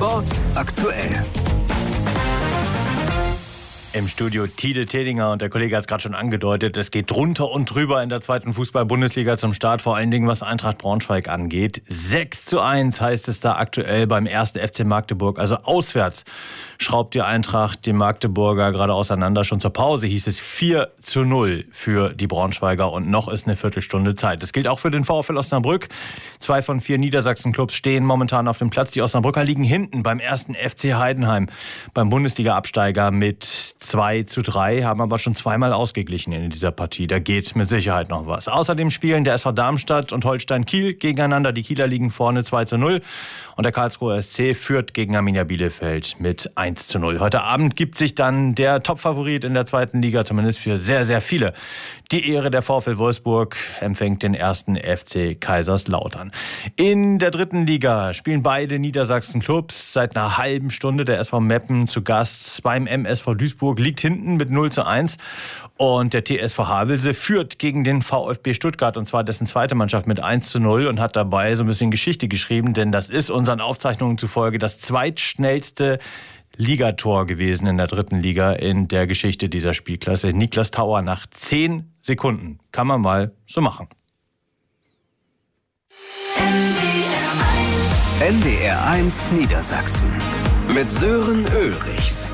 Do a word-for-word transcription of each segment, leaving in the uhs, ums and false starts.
Sport aktuell. Im Studio Tide Tedinger und der Kollege hat es gerade schon angedeutet, es geht drunter und drüber in der zweiten Fußball-Bundesliga zum Start, vor allen Dingen was Eintracht Braunschweig angeht. sechs zu eins heißt es da aktuell beim ersten F C Magdeburg, also auswärts schraubt die Eintracht die Magdeburger gerade auseinander. Schon zur Pause hieß es vier zu null für die Braunschweiger und noch ist eine Viertelstunde Zeit. Das gilt auch für den VfL Osnabrück. Zwei von vier Niedersachsen-Clubs stehen momentan auf dem Platz. Die Osnabrücker liegen hinten beim ersten F C Heidenheim, beim Bundesliga-Absteiger mit zwei zu drei, haben aber schon zweimal ausgeglichen in dieser Partie. Da geht mit Sicherheit noch was. Außerdem spielen der S V Darmstadt und Holstein Kiel gegeneinander. Die Kieler liegen vorne zwei zu null und der Karlsruher S C führt gegen Arminia Bielefeld mit eins zu null. Heute Abend gibt sich dann der Topfavorit in der zweiten Liga, zumindest für sehr, sehr viele. Die Ehre, der VfL Wolfsburg empfängt den ersten F C Kaiserslautern. In der dritten Liga spielen beide Niedersachsen-Clubs seit einer halben Stunde. Der S V Meppen zu Gast beim M S V Duisburg, liegt hinten mit null zu eins. Und der T S V Havelse führt gegen den VfB Stuttgart, und zwar dessen zweite Mannschaft, mit eins zu null und hat dabei so ein bisschen Geschichte geschrieben, denn das ist unseren Aufzeichnungen zufolge das zweitschnellste Ligator gewesen in der dritten Liga in der Geschichte dieser Spielklasse. Niklas Tauer nach zehn Sekunden. Kann man mal so machen. N D R eins Niedersachsen mit Sören Ulrichs.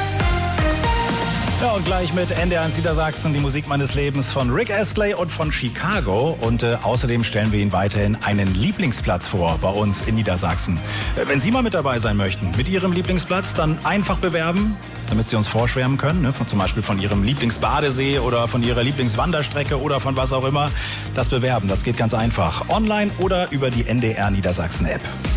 Ja, und gleich mit N D R eins Niedersachsen die Musik meines Lebens von Rick Astley und von Chicago. Und äh, außerdem stellen wir Ihnen weiterhin einen Lieblingsplatz vor bei uns in Niedersachsen. Äh, wenn Sie mal mit dabei sein möchten, mit Ihrem Lieblingsplatz, dann einfach bewerben, damit Sie uns vorschwärmen können. Ne? Von, zum Beispiel von Ihrem Lieblingsbadesee oder von Ihrer Lieblingswanderstrecke oder von was auch immer. Das bewerben, das geht ganz einfach. Online oder über die N D R Niedersachsen App.